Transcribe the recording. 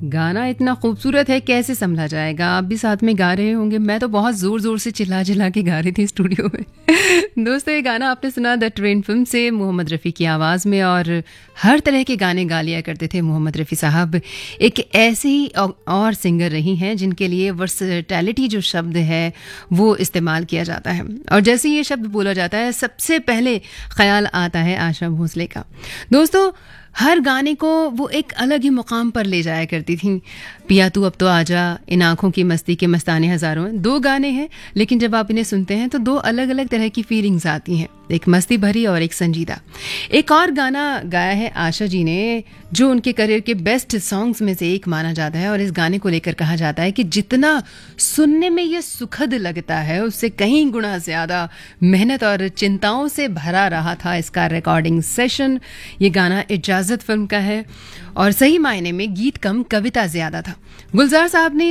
गाना इतना खूबसूरत है, कैसे समझा जाएगा। आप भी साथ में गा रहे होंगे। मैं तो बहुत ज़ोर ज़ोर से चिल्ला चिल्ला के गा रही थी स्टूडियो में। दोस्तों, ये गाना आपने सुना द ट्रेन फिल्म से, मोहम्मद रफ़ी की आवाज़ में। और हर तरह के गाने गा लिया करते थे मोहम्मद रफ़ी साहब। एक ऐसी और सिंगर रही हैं जिनके लिए वर्सटैलिटी जो शब्द है वो इस्तेमाल किया जाता है। और जैसे ये शब्द बोला जाता है, सबसे पहले ख्याल आता है आशा भोसले का। दोस्तों, हर गाने को वो एक अलग ही मुकाम पर ले जाया करती थी। पिया तू अब तो आजा, इन आँखों की मस्ती के मस्ताने हज़ारों हैं। 2 गाने हैं, लेकिन जब आप इन्हें सुनते हैं तो 2 अलग अलग तरह की फीलिंग्स आती हैं, एक मस्ती भरी और एक संजीदा। एक और गाना गाया है आशा जी ने, जो उनके करियर के बेस्ट सॉन्ग्स में से एक माना जाता है। और इस गाने को लेकर कहा जाता है कि जितना सुनने में ये सुखद लगता है, उससे कहीं गुना ज़्यादा मेहनत और चिंताओं से भरा रहा था इसका रिकॉर्डिंग सेशन। ये गाना इजाज़त फिल्म का है और सही मायने में गीत कम कविता ज़्यादा था। गुलजार साहब ने